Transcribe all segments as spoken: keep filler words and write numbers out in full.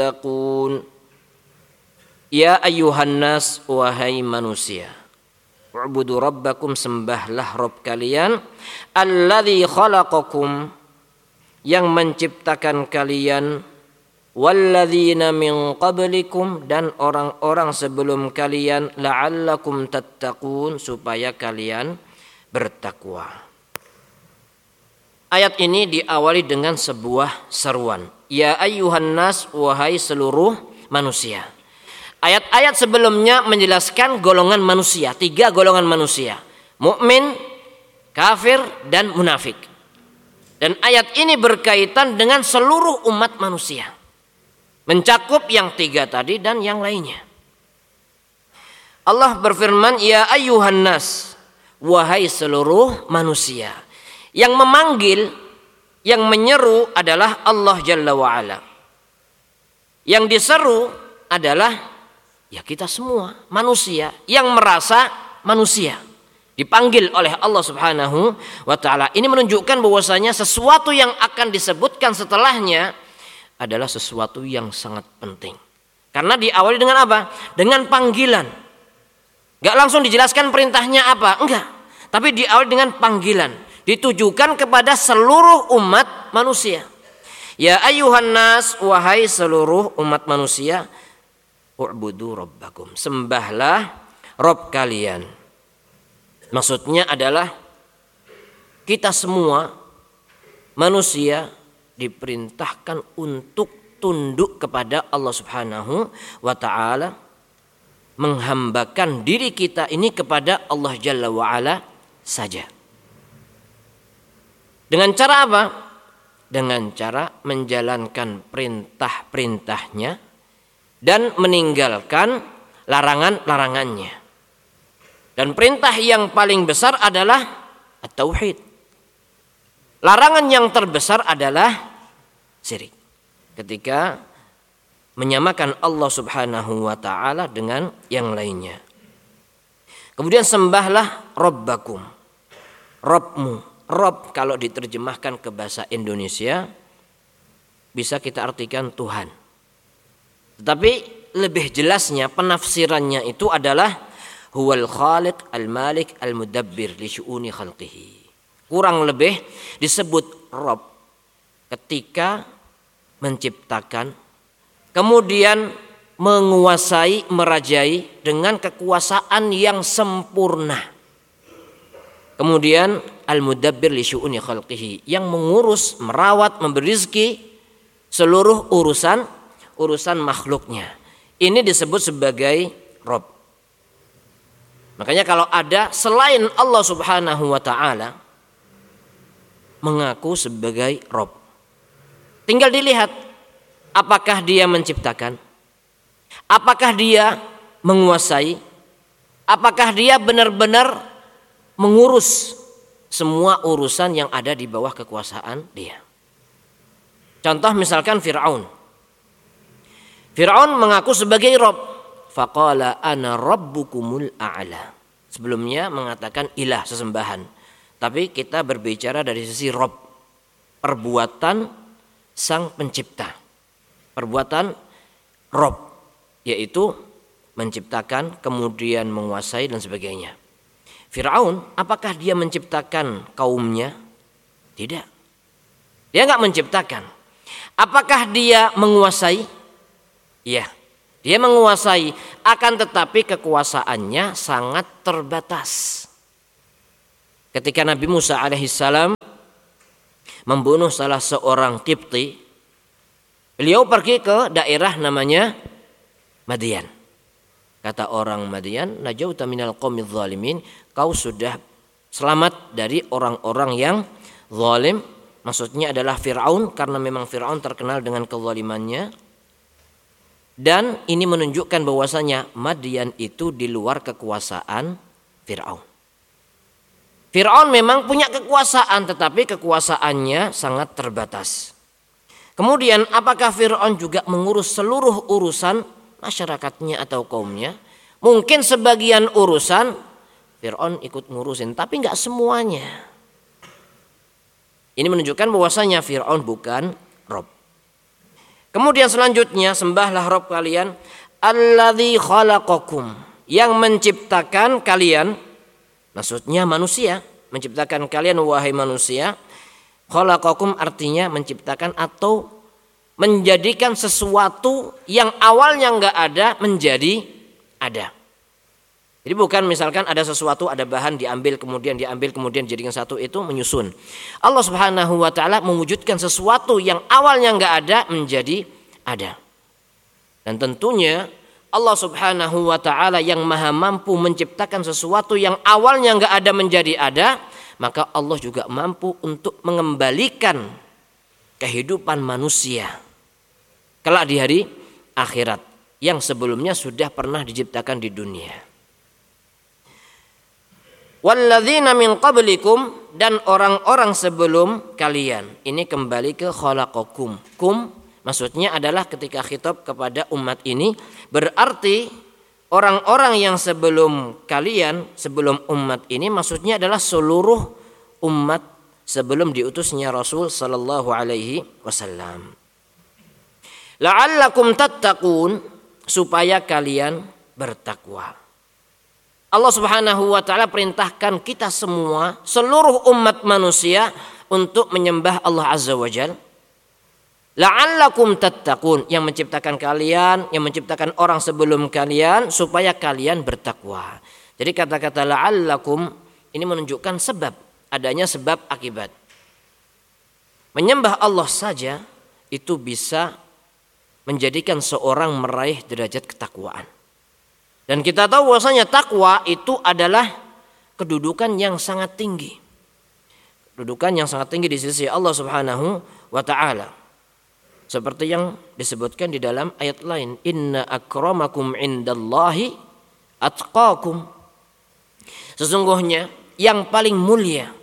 Taqun. Ya ayyuhan nas, wahai manusia, u'budu rabbakum, sembahlah Rabb kalian, alladzi khalaqakum, yang menciptakan kalian, walladzina min qablikum, dan orang-orang sebelum kalian, la'allakum tattaqun, supaya kalian bertakwa. Ayat ini diawali dengan sebuah seruan. Ya ayyuhan nas, wahai seluruh manusia. Ayat-ayat sebelumnya menjelaskan golongan manusia, tiga golongan manusia, mukmin, kafir, dan munafik. Dan ayat ini berkaitan dengan seluruh umat manusia, mencakup yang tiga tadi dan yang lainnya. Allah berfirman, ya ayyuhan nas, wahai seluruh manusia. Yang memanggil, yang menyeru adalah Allah Jalla wa'ala. Yang diseru adalah ya kita semua manusia yang merasa manusia, dipanggil oleh Allah Subhanahu wa ta'ala. Ini menunjukkan bahwasanya sesuatu yang akan disebutkan setelahnya adalah sesuatu yang sangat penting. Karena diawali dengan apa? Dengan panggilan. Gak langsung dijelaskan perintahnya apa, enggak. Tapi diawali dengan panggilan, ditujukan kepada seluruh umat manusia. Ya ayyuhan nas, wahai seluruh umat manusia, u'budu rabbakum, sembahlah Rabb kalian. Maksudnya adalah kita semua manusia diperintahkan untuk tunduk kepada Allah Subhanahu wa ta'ala, menghambakan diri kita ini kepada Allah Jalla wa'ala saja. Dengan cara apa? Dengan cara menjalankan perintah-perintahnya dan meninggalkan larangan-larangannya. Dan perintah yang paling besar adalah at-tauhid. Larangan yang terbesar adalah syirik. Ketika menyamakan Allah Subhanahu wa ta'ala dengan yang lainnya. Kemudian sembahlah Rabbakum, Rabbmu. Rabb kalau diterjemahkan ke bahasa Indonesia bisa kita artikan Tuhan. Tetapi lebih jelasnya penafsirannya itu adalah huwal khaliq al-malik al-mudabbir li syu'uni khalqihi. Kurang lebih disebut Rabb ketika menciptakan, kemudian menguasai, merajai dengan kekuasaan yang sempurna. Kemudian al-mudabbir li syu'uni khalqihi, yang mengurus, merawat, memberi rezeki seluruh urusan urusan makhluknya. Ini disebut sebagai Rabb. Makanya kalau ada selain Allah Subhanahu wa ta'ala mengaku sebagai Rabb, tinggal dilihat apakah dia menciptakan, apakah dia menguasai, apakah dia benar-benar mengurus semua urusan yang ada di bawah kekuasaan dia. Contoh misalkan Fir'aun. Fir'aun mengaku sebagai Rabb. Faqala ana rabbukumul a'la. Sebelumnya mengatakan ilah, sesembahan. Tapi kita berbicara dari sisi Rabb, perbuatan sang pencipta. Perbuatan Rabb, yaitu menciptakan, kemudian menguasai dan sebagainya. Fir'aun, apakah dia menciptakan kaumnya? Tidak. Dia enggak menciptakan. Apakah dia menguasai? Iya, dia menguasai, akan tetapi kekuasaannya sangat terbatas. Ketika Nabi Musa alaihissalam membunuh salah seorang Qibti, beliau pergi ke daerah namanya Madian. Kata orang Madian, najauta minal qaumidz zalimin, kau sudah selamat dari orang-orang yang zalim. Maksudnya adalah Fir'aun, karena memang Fir'aun terkenal dengan kezalimannya. Dan ini menunjukkan bahwasanya Madian itu di luar kekuasaan Fir'aun. Fir'aun memang punya kekuasaan, tetapi kekuasaannya sangat terbatas. Kemudian apakah Fir'aun juga mengurus seluruh urusan masyarakatnya atau kaumnya? Mungkin sebagian urusan Fir'aun ikut ngurusin, tapi enggak semuanya. Ini menunjukkan bahwasanya Fir'aun bukan Rabb. Kemudian selanjutnya sembahlah Rabb kalian alladzi khalaqakum, yang menciptakan kalian, maksudnya manusia, menciptakan kalian wahai manusia. Khalaqakum artinya menciptakan atau menjadikan sesuatu yang awalnya enggak ada menjadi ada. Jadi bukan misalkan ada sesuatu, ada bahan diambil kemudian diambil kemudian dijadikan satu, itu menyusun. Allah Subhanahu wa taala mewujudkan sesuatu yang awalnya enggak ada menjadi ada. Dan tentunya Allah Subhanahu wa taala yang maha mampu menciptakan sesuatu yang awalnya enggak ada menjadi ada, maka Allah juga mampu untuk mengembalikan kehidupan manusia kelak di hari akhirat yang sebelumnya sudah pernah diciptakan di dunia. Walladzina min qablikum, dan orang-orang sebelum kalian. Ini kembali ke khalaqakum. Kum maksudnya adalah ketika khitab kepada umat ini, berarti orang-orang yang sebelum kalian, sebelum umat ini, maksudnya adalah seluruh umat sebelum diutusnya Rasul sallallahu alaihi wasallam. La'allakum tattaqun, supaya kalian bertakwa. Allah Subhanahu wa taala perintahkan kita semua, seluruh umat manusia, untuk menyembah Allah Azza wa Jalla. La'allakum tattaqun, yang menciptakan kalian, yang menciptakan orang sebelum kalian, supaya kalian bertakwa. Jadi kata-kata la'allakum ini menunjukkan sebab, adanya sebab akibat. Menyembah Allah saja itu bisa menjadikan seorang meraih derajat ketakwaan. Dan kita tahu bahwasanya takwa itu adalah kedudukan yang sangat tinggi. Kedudukan yang sangat tinggi di sisi Allah Subhanahu wa taala. Seperti yang disebutkan di dalam ayat lain, inna akramakum indallahi atqakum. Sesungguhnya yang paling mulia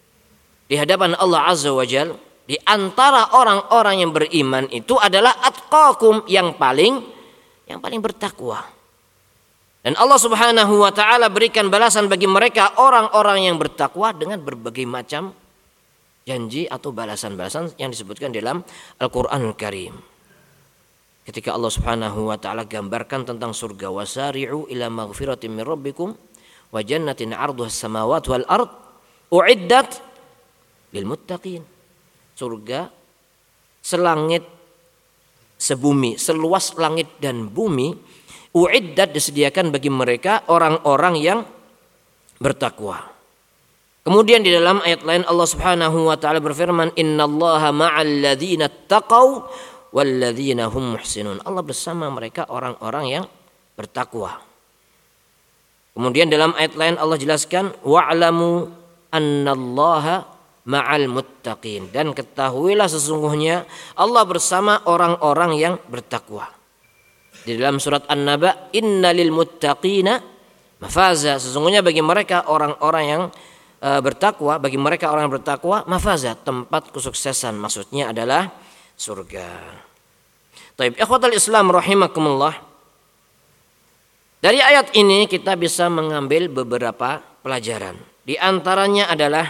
di hadapan Allah Azza wa Jalla di antara orang-orang yang beriman itu adalah atqakum, yang paling yang paling bertakwa. Dan Allah Subhanahu wa taala berikan balasan bagi mereka orang-orang yang bertakwa dengan berbagai macam janji atau balasan-balasan yang disebutkan dalam Al-Qur'anul Karim. Ketika Allah Subhanahu wa taala gambarkan tentang surga, wasari'u ila maghfiratin min rabbikum wa jannatin 'arduhas samawati wal ard u'iddat lil muttaqin. Surga selangit sebumi, seluas langit dan bumi, u'iddat disediakan bagi mereka orang-orang yang bertakwa. Kemudian di dalam ayat lain Allah Subhanahu wa taala berfirman, innallaha ma'al ladzina taqaw wal ladzina hum muhsinun. Allah bersama mereka orang-orang yang bertakwa. Kemudian dalam ayat lain Allah jelaskan, wa'lamu annallaha ma'al muttaqin, dan ketahuilah sesungguhnya Allah bersama orang-orang yang bertakwa. Di dalam surat An-Naba, innalil muttaqina mafaza, sesungguhnya bagi mereka orang-orang yang e, bertakwa, bagi mereka orang yang bertakwa, mafaza, tempat kesuksesan, maksudnya adalah surga. Taib, ikhwatal Islam rahimakumullah. Dari ayat ini kita bisa mengambil beberapa pelajaran. Di antaranya adalah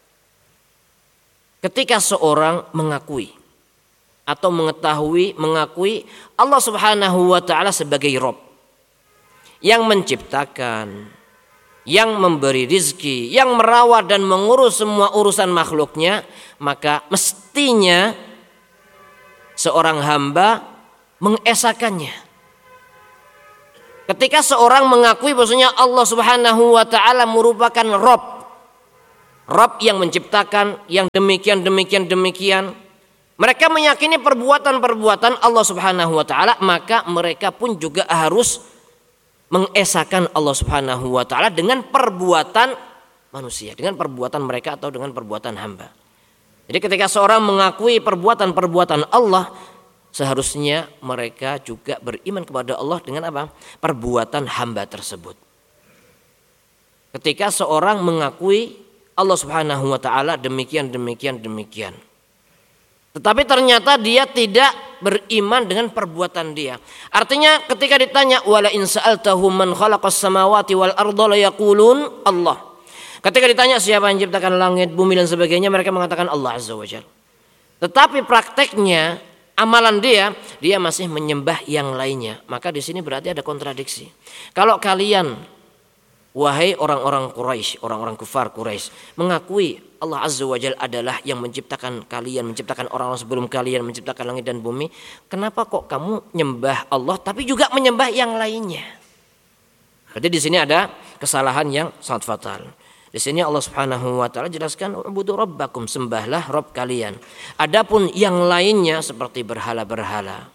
ketika seorang mengakui atau mengetahui, mengakui Allah Subhanahu wa taala sebagai Rabb yang menciptakan, yang memberi rizki, yang merawat dan mengurus semua urusan makhluknya, maka mestinya seorang hamba mengesakannya. Ketika seorang mengakui bahwasanya Allah Subhanahu wa taala merupakan Rabb, Rabb yang menciptakan, yang demikian demikian demikian, mereka meyakini perbuatan-perbuatan Allah Subhanahu wa taala, maka mereka pun juga harus mengesakan Allah Subhanahu wa taala dengan perbuatan manusia, dengan perbuatan mereka atau dengan perbuatan hamba. Jadi ketika seorang mengakui perbuatan-perbuatan Allah, seharusnya mereka juga beriman kepada Allah dengan apa? Perbuatan hamba tersebut. Ketika seorang mengakui Allah Subhanahu wa taala demikian demikian demikian, tetapi ternyata dia tidak beriman dengan perbuatan dia. Artinya ketika ditanya wala in sa'altahum man khalaqas samawati wal arda la yaqulun Allah. Ketika ditanya siapa yang menciptakan langit, bumi dan sebagainya, mereka mengatakan Allah Azza wa Jalla. Tetapi prakteknya amalan dia, dia masih menyembah yang lainnya. Maka di sini berarti ada kontradiksi. Kalau kalian, wahai orang-orang Quraisy, orang-orang kufar Quraisy, mengakui Allah Azza wa Jalla adalah yang menciptakan kalian, menciptakan orang-orang sebelum kalian, menciptakan langit dan bumi, kenapa kok kamu nyembah Allah tapi juga menyembah yang lainnya? Berarti di sini ada kesalahan yang sangat fatal. Di sini Allah Subhanahu wa taala jelaskan, ubudu rabbakum, sembahlah Rabb kalian. Adapun yang lainnya seperti berhala-berhala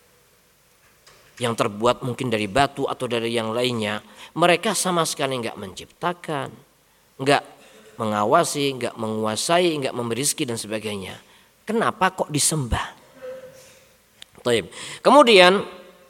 yang terbuat mungkin dari batu atau dari yang lainnya, mereka sama sekali enggak menciptakan, enggak mengawasi, enggak menguasai, enggak memberi rezeki dan sebagainya. Kenapa kok disembah? Baik. Kemudian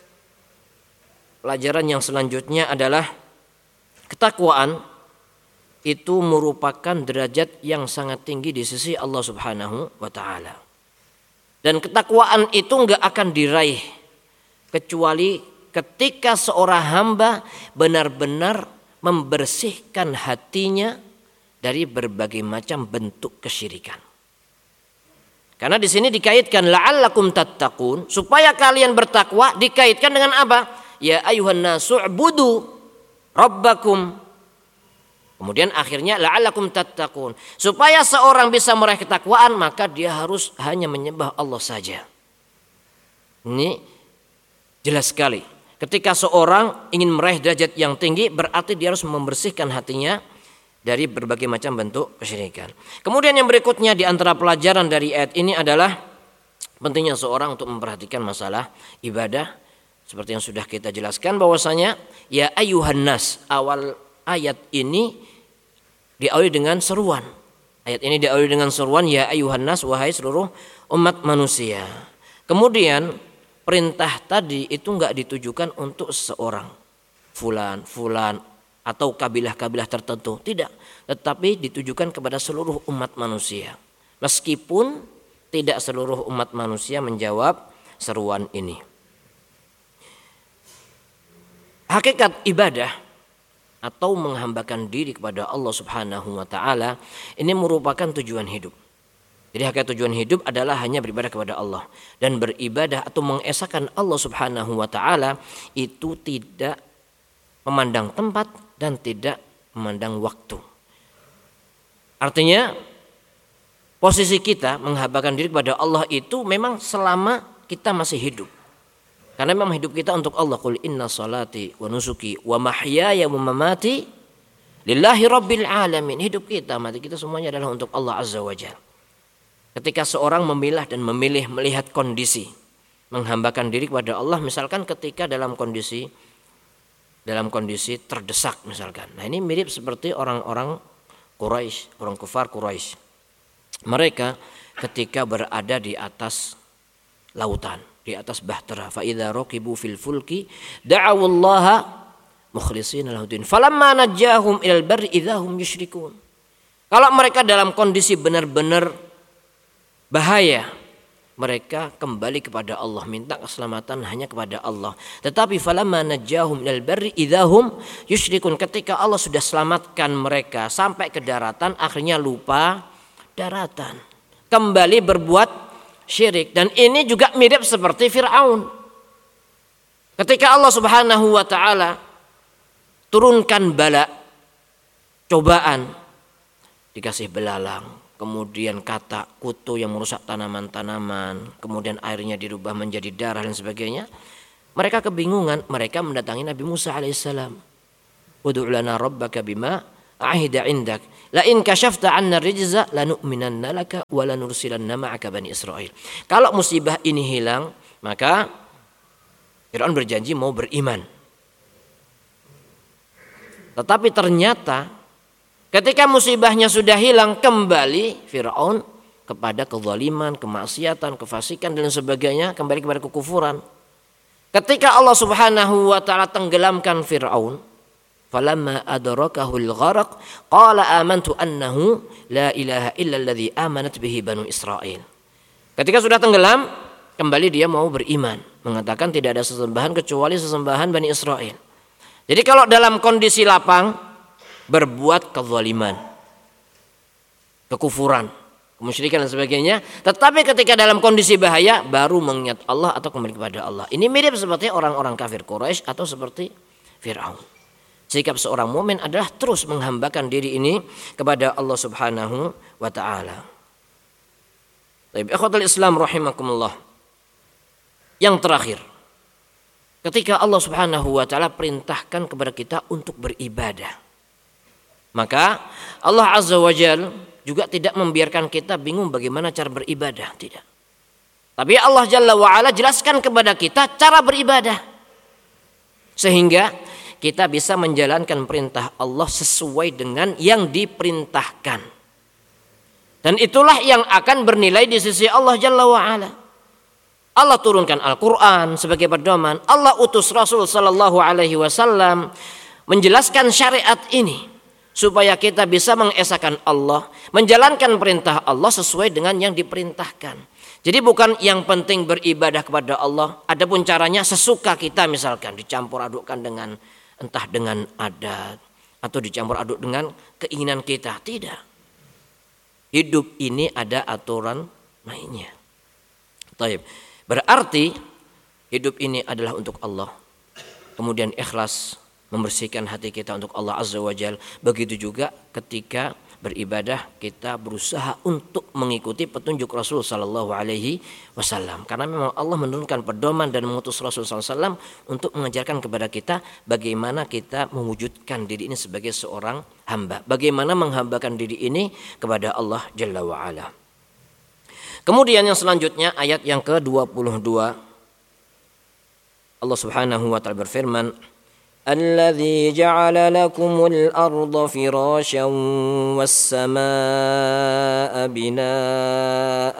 pelajaran yang selanjutnya adalah ketakwaan itu merupakan derajat yang sangat tinggi di sisi Allah Subhanahu wa taala. Dan ketakwaan itu enggak akan diraih kecuali ketika seorang hamba benar-benar membersihkan hatinya dari berbagai macam bentuk kesyirikan. Karena di sini dikaitkan la'allakum tattaqun, supaya kalian bertakwa, dikaitkan dengan apa? Ya ayuhan nasu ubudu rabbakum. Kemudian akhirnya la'allakum tattaqun. Supaya seorang bisa meraih ketakwaan, maka dia harus hanya menyembah Allah saja. Ini jelas sekali. Ketika seorang ingin meraih derajat yang tinggi, berarti dia harus membersihkan hatinya dari berbagai macam bentuk kesyirikan. Kemudian yang berikutnya di antara pelajaran dari ayat ini adalah pentingnya seorang untuk memperhatikan masalah ibadah. Seperti yang sudah kita jelaskan bahwasanya ya ayuhan nas, awal ayat ini diawali dengan seruan. Ayat ini diawali dengan seruan ya ayuhan nas, wahai seluruh umat manusia. Kemudian perintah tadi itu enggak ditujukan untuk seorang fulan, fulan atau kabilah-kabilah tertentu, tidak, tetapi ditujukan kepada seluruh umat manusia. Meskipun tidak seluruh umat manusia menjawab seruan ini. Hakikat ibadah atau menghambakan diri kepada Allah Subhanahu wa taala ini merupakan tujuan hidup. Jadi hakikat tujuan hidup adalah hanya beribadah kepada Allah, dan beribadah atau mengesahkan Allah Subhanahu wa taala itu tidak memandang tempat dan tidak memandang waktu. Artinya posisi kita menghambakan diri kepada Allah itu memang selama kita masih hidup. Karena memang hidup kita untuk Allah. Qul inna salati wa nusuki wa mahyaya wa mamati lillahi rabbil alamin. Hidup kita, mati kita semuanya adalah untuk Allah Azza wa Jalla. Ketika seorang memilah dan memilih melihat kondisi menghambakan diri kepada Allah, misalkan ketika dalam kondisi dalam kondisi terdesak misalkan. Nah, ini mirip seperti orang-orang Quraisy, orang kufar Quraisy. Mereka ketika berada di atas lautan, di atas bahtera, fa idza raqibu fil fulki da'awullaha mukhlishina lahuddin falamma najjahum ilal barri idzahum yusyrikun. Kalau mereka dalam kondisi benar-benar bahaya, mereka kembali kepada Allah, minta keselamatan hanya kepada Allah. Tetapi falamma najjahum ilal barri idzahum yusyrikun, ketika Allah sudah selamatkan mereka sampai ke daratan, akhirnya lupa daratan, kembali berbuat syirik. Dan ini juga mirip seperti Fir'aun. Ketika Allah Subhanahu wa taala turunkan bala, cobaan, dikasih belalang, kemudian katak, kutu yang merusak tanaman-tanaman, kemudian airnya dirubah menjadi darah dan sebagainya, mereka kebingungan. Mereka mendatangi Nabi Musa alaihissalam. Ud'u lana rabbaka bima ahida indak la in kashafta 'anna rijza lanu'minanna laka wa lanursilanna ma'aka bani Israil. Kalau musibah ini hilang, maka Fir'aun berjanji mau beriman. Tetapi ternyata ketika musibahnya sudah hilang, kembali Fir'aun kepada kezaliman, kemaksiatan, kefasikan dan sebagainya, kembali kepada kekufuran. Ketika Allah Subhanahu wa taala tenggelamkan Fir'aun, falamma adrakahul gharq qala amantu annahu la ilaha illa alladhi amanat bihi banu Israil. Ketika sudah tenggelam, kembali dia mau beriman, mengatakan tidak ada sesembahan kecuali sesembahan Bani Israil. Jadi kalau dalam kondisi lapang berbuat kezaliman, kekufuran, kemusyrikan dan sebagainya. Tetapi ketika dalam kondisi bahaya baru mengingat Allah atau kembali kepada Allah. Ini mirip seperti orang-orang kafir Quraisy atau seperti Fir'aun. Sikap seorang mukmin adalah terus menghambakan diri ini kepada Allah Subhanahu wa taala. Baik, ikhwatul Islam rahimakumullah. Yang terakhir, ketika Allah Subhanahu wa taala perintahkan kepada kita untuk beribadah, maka Allah Azza wa Jalla juga tidak membiarkan kita bingung bagaimana cara beribadah, tidak. Tapi Allah Jalla wa'ala jelaskan kepada kita cara beribadah. Sehingga kita bisa menjalankan perintah Allah sesuai dengan yang diperintahkan. Dan itulah yang akan bernilai di sisi Allah Jalla wa'ala. Allah turunkan Al-Quran sebagai pedoman. Allah utus Rasul Sallallahu Alaihi Wasallam menjelaskan syariat ini. Supaya kita bisa mengesahkan Allah, menjalankan perintah Allah sesuai dengan yang diperintahkan. Jadi bukan yang penting beribadah kepada Allah, adapun caranya sesuka kita, misalkan dicampur adukkan dengan entah dengan adat atau dicampur aduk dengan keinginan kita. Tidak. Hidup ini ada aturan mainnya. Taib. Berarti hidup ini adalah untuk Allah. Kemudian ikhlas membersihkan hati kita untuk Allah Azza wa Jalla. Begitu juga ketika beribadah kita berusaha untuk mengikuti petunjuk Rasul Sallallahu Alaihi Wasallam. Karena memang Allah menurunkan pedoman dan mengutus Rasul Sallallahu Alaihi Wasallam untuk mengajarkan kepada kita bagaimana kita mewujudkan diri ini sebagai seorang hamba. Bagaimana menghambakan diri ini kepada Allah Jalla wa Ala. Kemudian yang selanjutnya ayat yang ke dua puluh dua. Allah Subhanahu wa taala berfirman, الذي جعل لكم الأرض فراشا والسماء بناء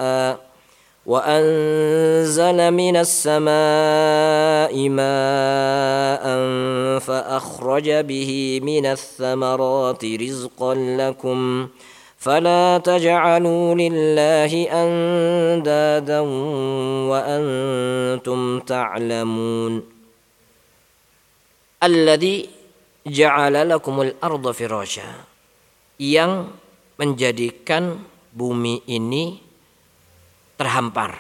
وأنزل من السماء ماء فأخرج به من الثمرات رزقا لكم فلا تجعلوا لله أندادا وأنتم تعلمون Alladzi ja'ala lakumul arda firasya, yang menjadikan bumi ini terhampar.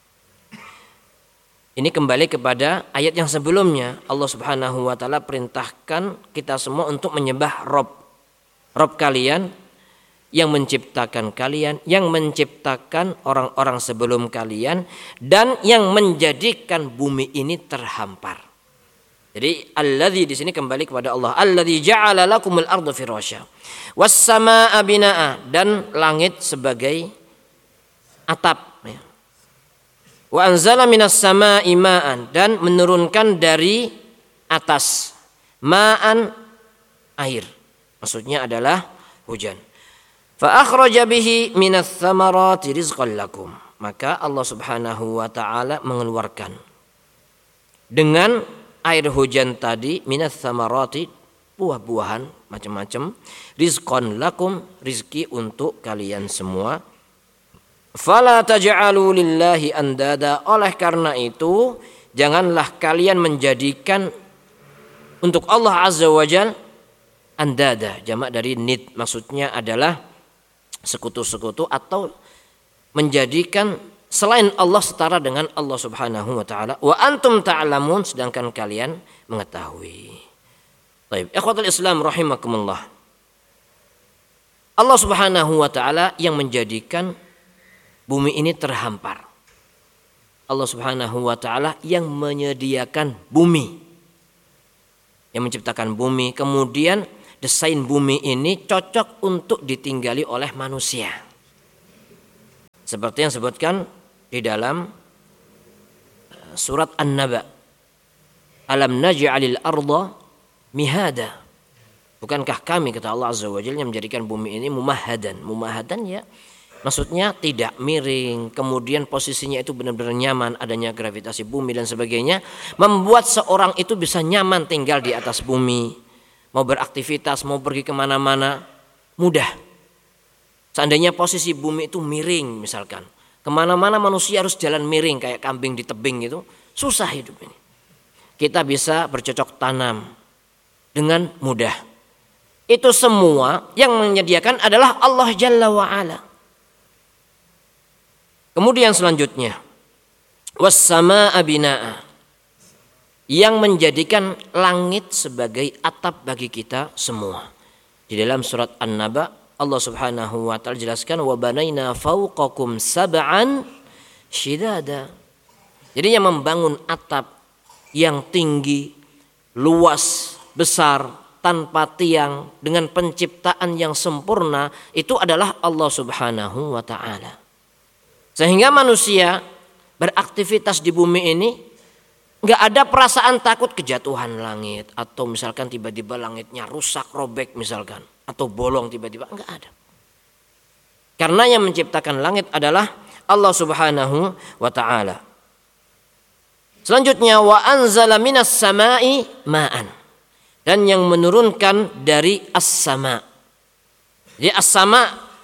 Ini kembali kepada ayat yang sebelumnya. Allah Subhanahu wa taala perintahkan kita semua untuk menyembah Rob. Rob kalian yang menciptakan kalian, yang menciptakan orang-orang sebelum kalian, dan yang menjadikan bumi ini terhampar. Jadi alladzi di sini kembali kepada Allah. Alladzi ja'ala lakumul arda firasya was samaa'a binaa'a, dan langit sebagai atap. Wa anzala minas samaa'i ma'an, dan menurunkan dari atas ma'an, air. Maksudnya adalah hujan. Fa akhraja bihi minats tsamarati rizqan lakum. Maka Allah Subhanahu wa taala mengeluarkan dengan air hujan tadi minas tsamarati, buah-buahan macam-macam, rizqan lakum, rizki untuk kalian semua. Fala taj'alu lillahi andada, oleh karena itu janganlah kalian menjadikan untuk Allah Azza wa Jalla andada, jamak dari nid, maksudnya adalah sekutu-sekutu atau menjadikan selain Allah setara dengan Allah Subhanahu wa taala. Wa antum ta'lamun, sedangkan kalian mengetahui. Baik, ikhwatul Islam rahimakumullah. Allah Subhanahu wa taala yang menjadikan bumi ini terhampar. Allah Subhanahu wa taala yang menyediakan bumi. Yang menciptakan bumi, kemudian desain bumi ini cocok untuk ditinggali oleh manusia. Seperti yang disebutkan di dalam surat An-Naba, alam naj'alil arda mihada, bukankah kami, kata Allah Azza wa Jalla, yang menjadikan bumi ini mumahadan. Mumahadan ya maksudnya tidak miring, kemudian posisinya itu benar-benar nyaman, adanya gravitasi bumi dan sebagainya, membuat seorang itu bisa nyaman tinggal di atas bumi, mau beraktivitas, mau pergi kemana-mana mudah. Seandainya posisi bumi itu miring misalkan, kemana-mana manusia harus jalan miring kayak kambing di tebing, itu susah hidup ini. Kita bisa bercocok tanam dengan mudah. Itu semua yang menyediakan adalah Allah Jalla wa'ala. Kemudian selanjutnya, was-samaa'a binaa'a, yang menjadikan langit sebagai atap bagi kita semua. Di dalam surat An-Naba Allah Subhanahu wa taala jelaskan, wa banaina fawqakum sab'an shidada. Jadi yang membangun atap yang tinggi, luas, besar, tanpa tiang, dengan penciptaan yang sempurna, itu adalah Allah Subhanahu wa taala. Sehingga manusia beraktivitas di bumi ini nggak ada perasaan takut kejatuhan langit, atau misalkan tiba-tiba langitnya rusak, robek misalkan, atau bolong tiba-tiba, nggak ada. Karena yang menciptakan langit adalah Allah Subhanahu wa taala. Selanjutnya, wa anzala minas samai ma'an, dan yang menurunkan dari as-sama. Jadi as-sama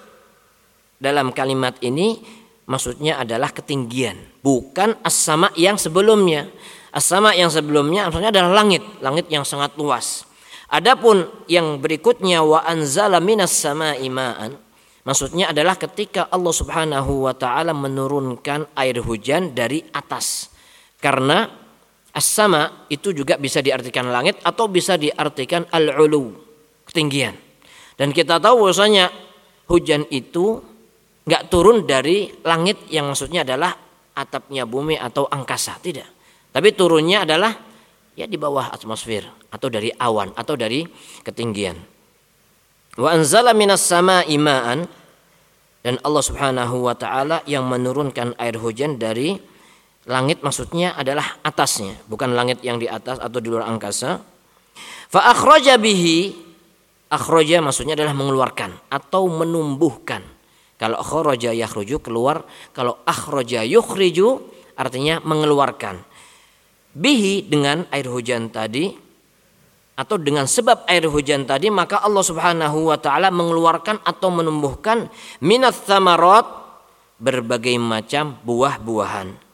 dalam kalimat ini maksudnya adalah ketinggian, bukan as-sama yang sebelumnya. As-sama yang sebelumnya maksudnya adalah langit, langit yang sangat luas. Adapun yang berikutnya, wa anzala minas samai ma'an, maksudnya adalah ketika Allah Subhanahu wa taala menurunkan air hujan dari atas. Karena as-sama itu juga bisa diartikan langit atau bisa diartikan al-ulu, ketinggian. Dan kita tahu bahwasanya hujan itu enggak turun dari langit yang maksudnya adalah atapnya bumi atau angkasa, tidak. Tapi turunnya adalah ya di bawah atmosfer atau dari awan atau dari ketinggian. Wa anzala minas samaa'i ma'an, dan Allah Subhanahu wa taala yang menurunkan air hujan dari langit, maksudnya adalah atasnya, bukan langit yang di atas atau di luar angkasa. Fa akhraja bihi, akhraja maksudnya adalah mengeluarkan atau menumbuhkan. Kalau akhraja yakhruju, keluar. Kalau akhraja yukhriju artinya mengeluarkan. Bihi dengan air hujan tadi atau dengan sebab air hujan tadi, maka Allah Subhanahu wa taala mengeluarkan atau menumbuhkan minats tsamarat, berbagai macam buah-buahan.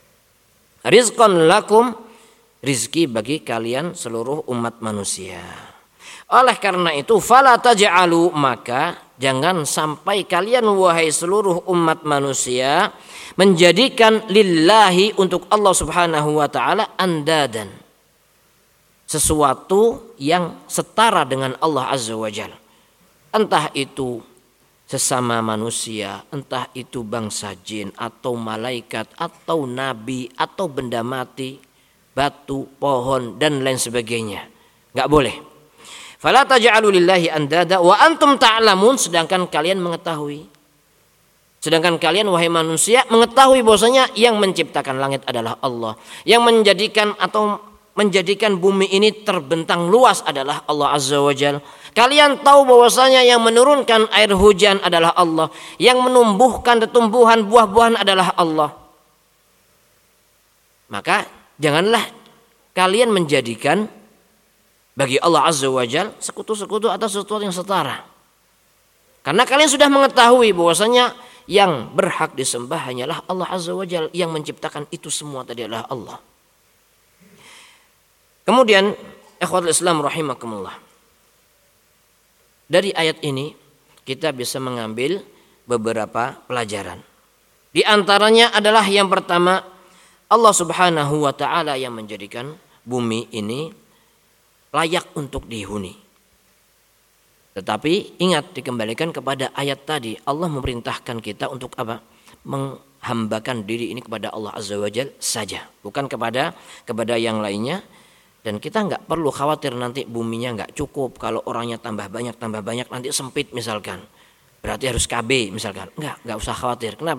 Rizqan lakum, rizki bagi kalian seluruh umat manusia. Oleh karena itu, fala taj'alu, maka jangan sampai kalian wahai seluruh umat manusia menjadikan lillahi, untuk Allah Subhanahu wa taala, andadan, sesuatu yang setara dengan Allah Azza wa Jalla. Entah itu sesama manusia, entah itu bangsa jin atau malaikat atau nabi atau benda mati, batu, pohon dan lain sebagainya. Enggak boleh. Fala taj'alu lillahi andada wa antum ta'lamun, sedangkan kalian mengetahui. Sedangkan kalian wahai manusia mengetahui bahwasanya yang menciptakan langit adalah Allah, yang menjadikan atau menjadikan bumi ini terbentang luas adalah Allah Azza wa Jalla. Kalian tahu bahwasanya yang menurunkan air hujan adalah Allah, yang menumbuhkan tumbuhan buah-buahan adalah Allah. Maka janganlah kalian menjadikan bagi Allah Azza wa Jalla sekutu-sekutu atau sesuatu yang setara. Karena kalian sudah mengetahui bahwasanya yang berhak disembah hanyalah Allah Azza wa Jalla, yang menciptakan itu semua tadi adalah Allah. Kemudian ikhwatul Islam rahimakumullah, dari ayat ini kita bisa mengambil beberapa pelajaran. Di antaranya adalah yang pertama, Allah Subhanahu wa taala yang menjadikan bumi ini layak untuk dihuni. Tetapi ingat, dikembalikan kepada ayat tadi, Allah memerintahkan kita untuk apa? Menghambakan diri ini kepada Allah Azza wa Jalla saja, bukan kepada kepada yang lainnya. Dan kita nggak perlu khawatir nanti buminya nggak cukup, kalau orangnya tambah banyak tambah banyak nanti sempit misalkan, berarti harus K B misalkan. Nggak nggak usah khawatir. Kenapa?